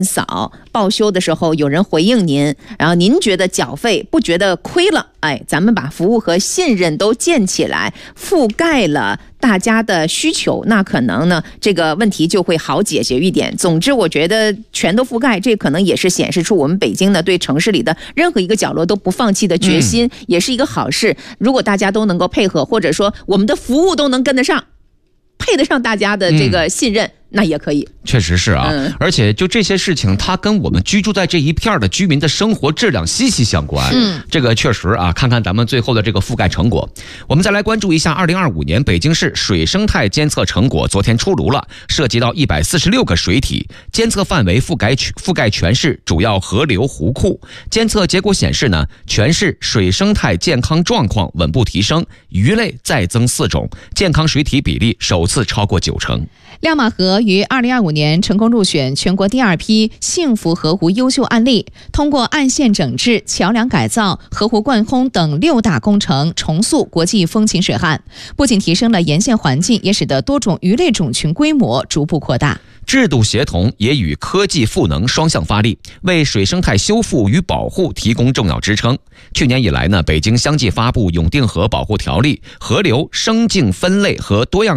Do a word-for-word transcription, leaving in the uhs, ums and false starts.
扫报修的时候有人回应您，然后您觉得缴费不觉得亏了，哎，咱们把服务和信任都建起来，覆盖了大家的需求，那可能呢这个问题就会好解决一点。总之我觉得全都覆盖，这可能也是显示出我们北京呢对城市里的任何一个角落都不放弃的决心、嗯、也是一个好事。如果大家都能够配合，或者说我们的服务都能跟得上，配得上大家的这个信任、嗯，那也可以。 确实是啊、嗯、而且就这些事情它跟我们居住在这一片的居民的生活质量息息相关。嗯，这个确实啊，看看咱们最后的这个覆盖成果。我们再来关注一下二零二五年北京市水生态监测成果，昨天出炉了，涉及到一百四十六个水体，监测范围覆盖覆盖全市主要河流湖库。监测结果显示呢，全市水生态健康状况稳步提升，鱼类再增四种，健康水体比例首次超过九成。 亮马河于二零二五年成功入选全国第二批幸福河湖优秀案例，通过岸线整治、桥梁改造、河湖灌轰等六大工程，重塑国际风情水岸，不仅提升了沿线环境，也使得多种鱼类种群规模逐步扩大。 制度协同也与科技赋能双向发力，为水生态修复与保护提供重要支撑。去年以来呢，北京相继发布《永定河保护条例》，河流生境分类和多样